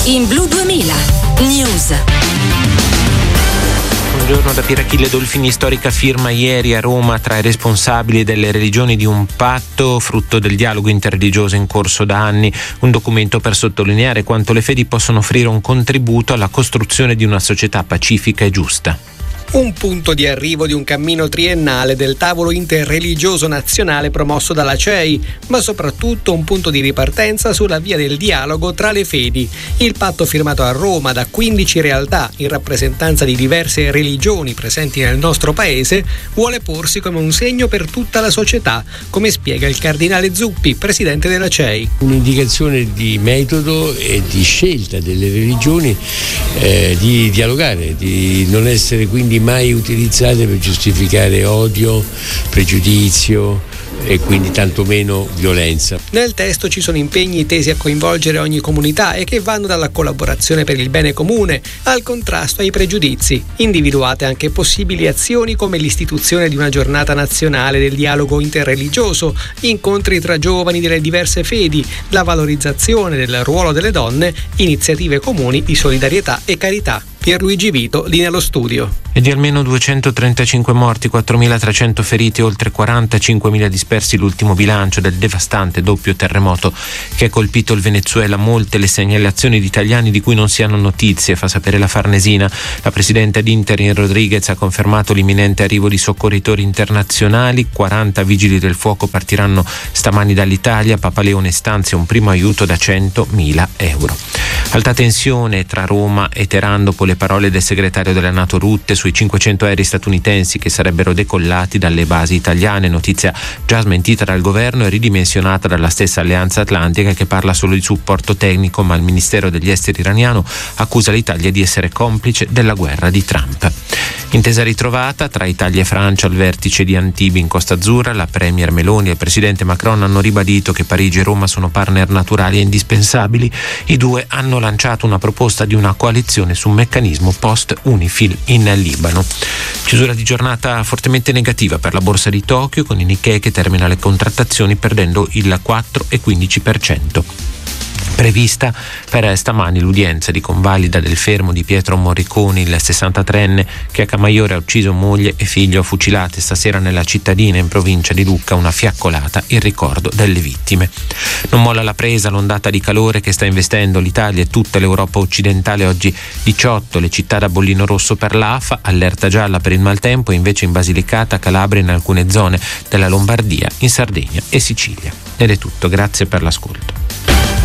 in Blu 2000 News. Buongiorno da Pirachille Dolfini. Storica firma ieri a Roma tra i responsabili delle religioni di un patto frutto del dialogo interreligioso in corso da anni, un documento per sottolineare quanto le fedi possono offrire un contributo alla costruzione di una società pacifica e giusta. Un punto di arrivo di un cammino triennale del tavolo interreligioso nazionale promosso dalla CEI, ma soprattutto un punto di ripartenza sulla via del dialogo tra le fedi. Il patto firmato a Roma da 15 realtà in rappresentanza di diverse religioni presenti nel nostro paese vuole porsi come un segno per tutta la società, come spiega il cardinale Zuppi, presidente della CEI. Un'indicazione di metodo e di scelta delle religioni di dialogare, di non essere quindi mai utilizzate per giustificare odio, pregiudizio e quindi tantomeno violenza. Nel testo ci sono impegni tesi a coinvolgere ogni comunità e che vanno dalla collaborazione per il bene comune al contrasto ai pregiudizi. Individuate anche possibili azioni come l'istituzione di una giornata nazionale del dialogo interreligioso, incontri tra giovani delle diverse fedi, la valorizzazione del ruolo delle donne, iniziative comuni di solidarietà e carità. Pierluigi Vito, lì nello studio. E di almeno 235 morti, 4.300 feriti e oltre 45.000 dispersi l'ultimo bilancio del devastante doppio terremoto che ha colpito il Venezuela. Molte le segnalazioni di italiani di cui non si hanno notizie, fa sapere la Farnesina. La presidente d'Interim Rodriguez ha confermato l'imminente arrivo di soccorritori internazionali. 40 vigili del fuoco partiranno stamani dall'Italia. Papa Leone stanzia un primo aiuto da 100.000 euro. Alta tensione tra Roma e Teheran dopo le parole del segretario della NATO Rutte sui 500 aerei statunitensi che sarebbero decollati dalle basi italiane, notizia già smentita dal governo e ridimensionata dalla stessa Alleanza Atlantica, che parla solo di supporto tecnico, ma il Ministero degli Esteri iraniano accusa l'Italia di essere complice della guerra di Trump. Intesa ritrovata tra Italia e Francia al vertice di Antibes in Costa Azzurra. La premier Meloni e il presidente Macron hanno ribadito che Parigi e Roma sono partner naturali e indispensabili. I due hanno lanciato una proposta di una coalizione su un meccanismo post-Unifil in Libano. Chiusura di giornata fortemente negativa per la borsa di Tokyo, con il Nikkei che termina le contrattazioni perdendo il 4,15%. Prevista per stamani l'udienza di convalida del fermo di Pietro Morriconi, il 63enne che a Camaiore ha ucciso moglie e figlio fucilate stasera nella cittadina in provincia di Lucca, una fiaccolata in ricordo delle vittime. Non molla la presa l'ondata di calore che sta investendo l'Italia e tutta l'Europa occidentale. Oggi 18 le città da bollino rosso per l'AFA, allerta gialla per il maltempo, invece in Basilicata, Calabria e in alcune zone della Lombardia, in Sardegna e Sicilia. Ed è tutto, grazie per l'ascolto.